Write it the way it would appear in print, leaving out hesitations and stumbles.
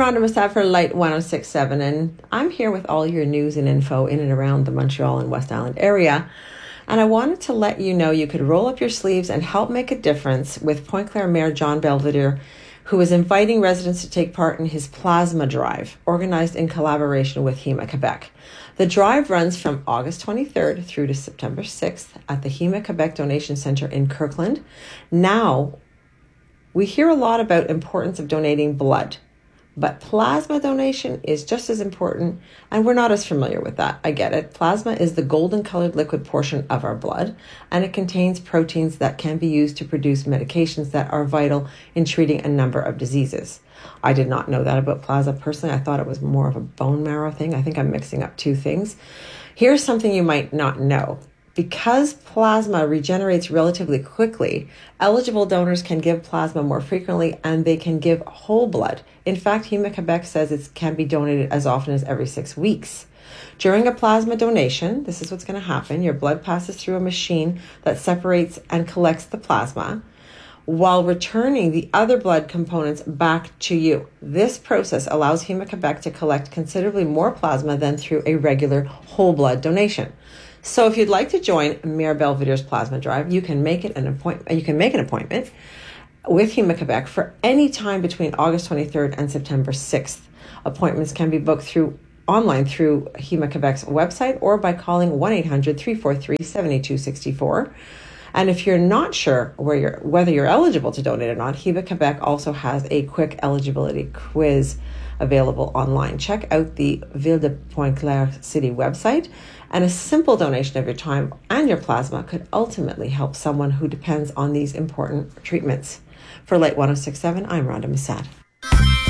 Rhonda Massad for Light 1067, and I'm here with all your news and info in and around the Montreal and West Island area. And I wanted to let you know you could roll up your sleeves and help make a difference with Pointe-Claire Mayor John Belvedere, who is inviting residents to take part in his Plasma Drive, organized in collaboration with HEMA Quebec. The drive runs from August 23rd through to September 6th at the HEMA Quebec Donation Center in Kirkland. Now, we hear a lot about importance of donating blood, but plasma donation is just as important, and we're not as familiar with that. I get it. Plasma is the golden colored liquid portion of our blood, and it contains proteins that can be used to produce medications that are vital in treating a number of diseases. I did not know that about plasma personally. I thought it was more of a bone marrow thing. I think I'm mixing up two things. Here's something you might not know. Because plasma regenerates relatively quickly, eligible donors can give plasma more frequently, and they can give whole blood. In fact, HEMA Quebec says it can be donated as often as every 6 weeks. During a plasma donation, this is what's going to happen. Your blood passes through a machine that separates and collects the plasma while returning the other blood components back to you. This process allows HEMA Quebec to collect considerably more plasma than through a regular whole blood donation. So if you'd like to join Mayor Belvedere's Plasma Drive, you can make an appointment with HEMA Quebec for any time between August 23rd and September 6th. Appointments can be booked online through HEMA Quebec's website or by calling 1-800-343-7264. And if you're not sure whether you're eligible to donate or not, HEMA Quebec also has a quick eligibility quiz available online. Check out the Ville de Pointe-Claire City website, and a simple donation of your time and your plasma could ultimately help someone who depends on these important treatments. For Light 1067, I'm Rhonda Massad.